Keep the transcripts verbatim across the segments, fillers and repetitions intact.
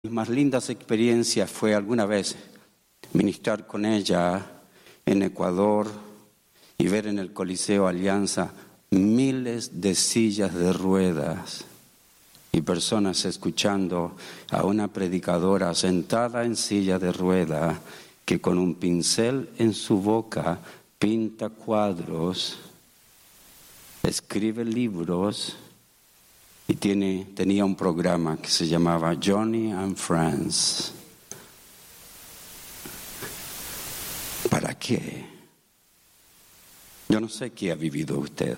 Mis más lindas experiencias fue alguna vez ministrar con ella en Ecuador y ver en el Coliseo Alianza miles de sillas de ruedas y personas escuchando a una predicadora sentada en silla de ruedas que con un pincel en su boca pinta cuadros, escribe libros y tiene, tenía un programa que se llamaba Johnny and Friends. ¿Para qué? Yo no sé qué ha vivido usted,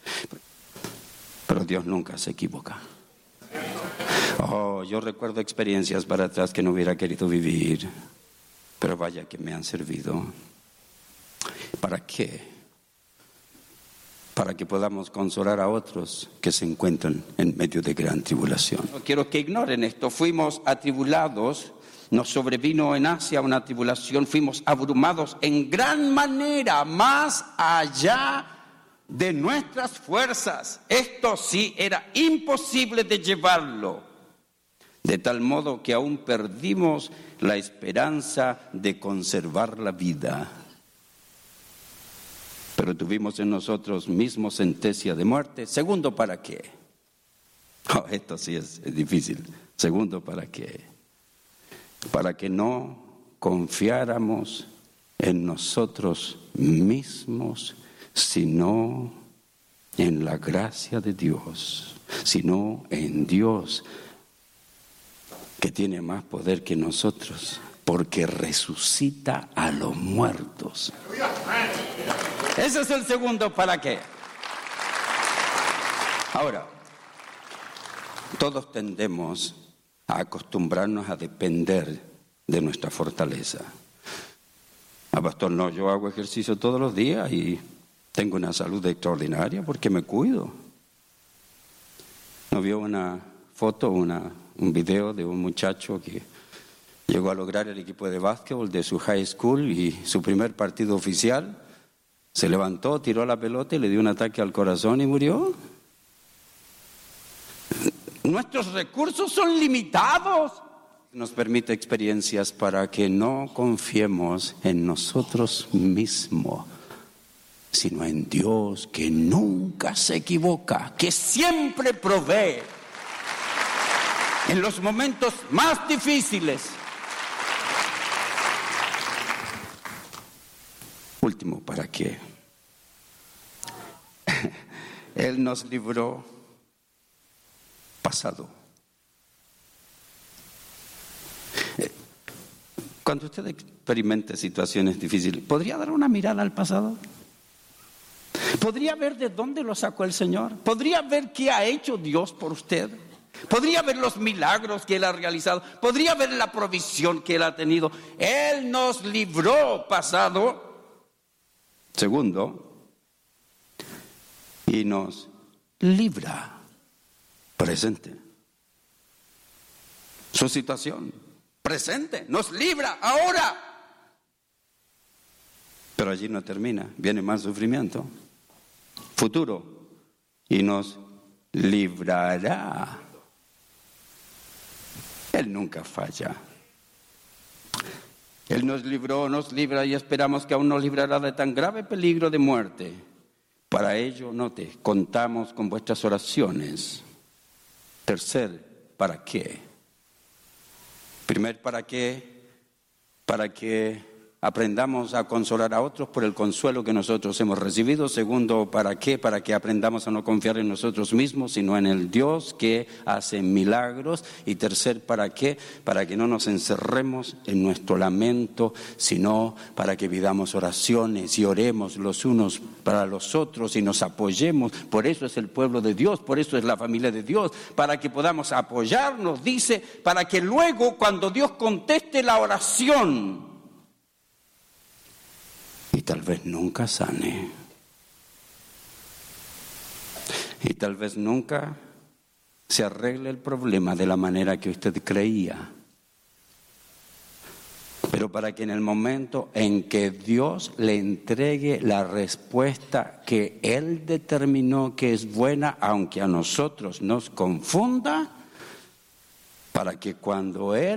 pero Dios nunca se equivoca. Oh, yo recuerdo experiencias para atrás que no hubiera querido vivir, pero vaya que me han servido. ¿Para qué? Para que podamos consolar a otros que se encuentran en medio de gran tribulación. No quiero que ignoren esto. Fuimos atribulados, nos sobrevino en Asia una tribulación, fuimos abrumados en gran manera, más allá de nuestras fuerzas. Esto sí era imposible de llevarlo, de tal modo que aún perdimos la esperanza de conservar la vida. Pero tuvimos en nosotros mismos sentencia de muerte. Segundo, ¿para qué? Oh, esto sí es, es difícil. Segundo, ¿para qué? Para que no confiáramos en nosotros mismos, sino en la gracia de Dios, sino en Dios, que tiene más poder que nosotros, porque resucita a los muertos. Ese es el segundo ¿para qué? Ahora, todos tendemos a acostumbrarnos a depender de nuestra fortaleza. Ah, pastor, no, yo hago ejercicio todos los días y tengo una salud extraordinaria porque me cuido. ¿No vio una foto, una, un video de un muchacho que llegó a lograr el equipo de básquetbol de su high school y su primer partido oficial? Se levantó, tiró la pelota y le dio un ataque al corazón y murió. Nuestros recursos son limitados. Nos permite experiencias para que no confiemos en nosotros mismos, sino en Dios, que nunca se equivoca, que siempre provee en los momentos más difíciles. Último, ¿para qué? Él nos libró pasado. Cuando usted experimente situaciones difíciles, ¿podría dar una mirada al pasado? ¿Podría ver de dónde lo sacó el Señor? ¿Podría ver qué ha hecho Dios por usted? ¿Podría ver los milagros que Él ha realizado? ¿Podría ver la provisión que Él ha tenido? Él nos libró pasado. Segundo, y nos libra presente. Su situación presente nos libra ahora. Pero allí no termina, viene más sufrimiento. Futuro, y nos librará. Él nunca falla. Él nos libró, nos libra y esperamos que aún nos librará de tan grave peligro de muerte. Para ello, note, contamos con vuestras oraciones. Tercer, ¿para qué? Primer, ¿para qué? Para que aprendamos a consolar a otros por el consuelo que nosotros hemos recibido. Segundo, ¿para qué? Para que aprendamos a no confiar en nosotros mismos, sino en el Dios que hace milagros. Y tercer, ¿para qué? Para que no nos encerremos en nuestro lamento, sino para que vivamos oraciones y oremos los unos para los otros y nos apoyemos. Por eso es el pueblo de Dios, por eso es la familia de Dios, para que podamos apoyarnos, dice, para que luego cuando Dios conteste la oración, y tal vez nunca sane, y tal vez nunca se arregle el problema de la manera que usted creía, pero para que en el momento en que Dios le entregue la respuesta que Él determinó que es buena, aunque a nosotros nos confunda, para que cuando Él